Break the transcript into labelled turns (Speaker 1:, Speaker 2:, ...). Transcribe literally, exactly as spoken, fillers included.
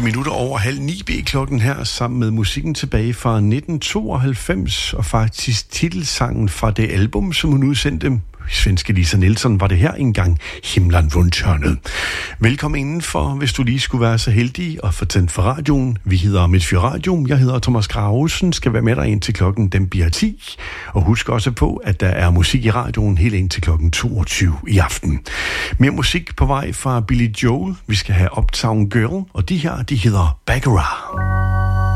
Speaker 1: minutter over halv ni blev klokken her, sammen med musikken tilbage fra nitten tooghalvfems, og faktisk titelsangen fra det album, som hun udsendte. Svenske Lisa Nilsson var det her engang, Himlen Wundhörnet. Velkommen indenfor, hvis du lige skulle være så heldig og få tændt for radioen. Vi hedder Midtfyr Radio, jeg hedder Thomas Gravesen, skal være med dig ind til klokken, den bliver ti. Og husk også på, at der er musik i radioen helt ind til klokken toogtyve i aften. Mere musik på vej fra Billy Joel. Vi skal have Uptown Girl, og de her, de hedder Baccarat.